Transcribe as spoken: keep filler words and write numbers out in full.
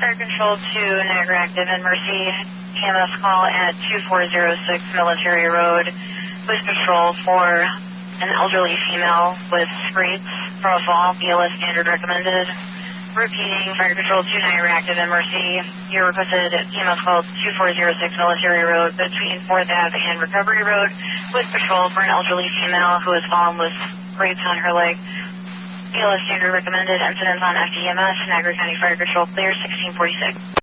Fire Control to Niagara Active and Mercy. E M S call at two four zero six Military Road with patrol for an elderly female with scrapes from a fall, B L S standard recommended. Repeating, Fire Control to Niagara Active and Mercy. You're requested E M S call two four zero six Military Road between fourth Avenue and Recovery Road with patrol for an elderly female who has fallen with scrapes on her leg. B L S standard recommended. Incidents on F D M S, Niagara County Fire Control clear sixteen forty-six.